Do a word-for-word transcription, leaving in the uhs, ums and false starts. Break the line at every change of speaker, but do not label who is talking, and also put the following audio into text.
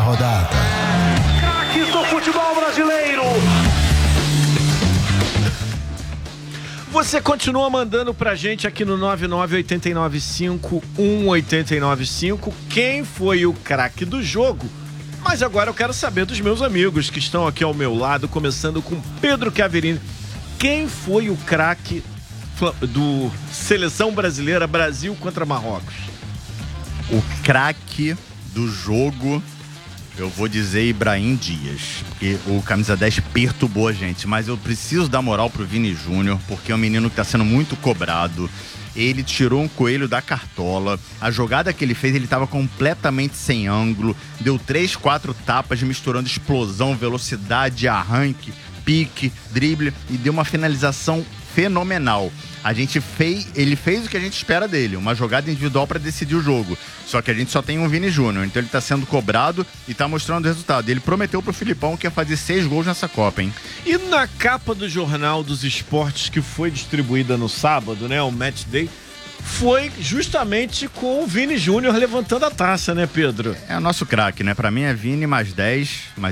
rodada.
Craques do futebol brasileiro.
Você continua mandando pra gente aqui no nove nove oito nove cinco um oito nove cinco quem foi o craque do jogo. Mas agora eu quero saber dos meus amigos que estão aqui ao meu lado, começando com Pedro Chiaverini. Quem foi o craque do Seleção Brasileira Brasil contra Marrocos?
O craque do jogo, eu vou dizer Ibrahim Dias, porque o camisa dez perturbou a gente, mas eu preciso dar moral pro Vini Júnior, porque é um menino que tá sendo muito cobrado. Ele tirou um coelho da cartola, a jogada que ele fez, ele tava completamente sem ângulo, deu três, quatro tapas misturando explosão, velocidade, arranque, pique, drible e deu uma finalização fenomenal. A gente fez, ele fez o que a gente espera dele, uma jogada individual para decidir o jogo. Só que a gente só tem um Vini Júnior, então ele tá sendo cobrado e tá mostrando o resultado. Ele prometeu pro Filipão que ia fazer seis gols nessa Copa, hein?
E na capa do Jornal dos Esportes que foi distribuída no sábado, né, o Match Day, foi justamente com o Vini Júnior levantando a taça, né, Pedro?
É o nosso craque, né? Pra mim é Vini mais dez, mas